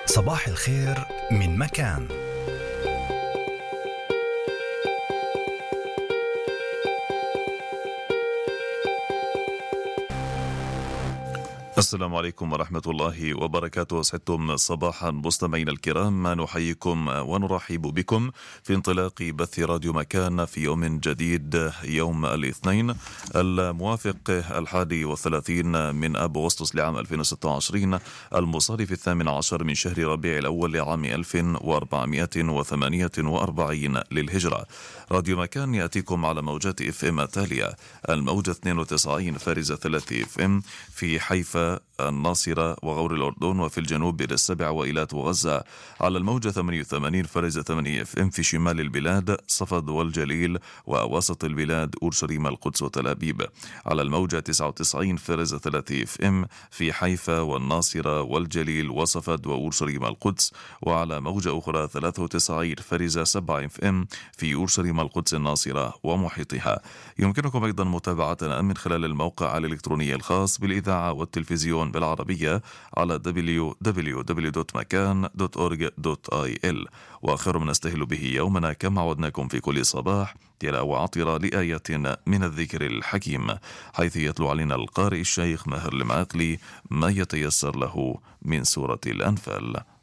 صباح الخير من مكان. السلام عليكم ورحمة الله وبركاته. سعدتم صباحا مستمعينا الكرام، نحييكم ونرحب بكم في انطلاق بث راديو مكان في يوم جديد، يوم الاثنين الموافق 31 من أغسطس لعام 2026 المصادف 18 من شهر ربيع الأول لعام 1448 للهجرة. راديو مكان يأتيكم على موجات FM التالية: الموجة 92.3 FM في حيفا الناصرة وغور الأردن وفي الجنوب بئر السبع وإيلات وغزة، على الموجة 88.8 FM في شمال البلاد صفد والجليل ووسط البلاد أورشليم القدس وتل أبيب، على الموجة 99.3 FM في حيفا والناصرة والجليل وصفد وأورشليم القدس، وعلى موجة أخرى 93.7 FM في أورشليم القدس الناصرة ومحيطها. يمكنكم أيضا متابعتنا من خلال الموقع الإلكتروني الخاص بالإذاعة والتلفزيون بالعربية على www.makan.org.il. وآخر ما نستهل به يومنا كما عودناكم في كل صباح تلاوة عطرة لآية من الذكر الحكيم، حيث يتلو علينا القارئ الشيخ ماهر المعاقلي ما يتيسر له من سورة الأنفال.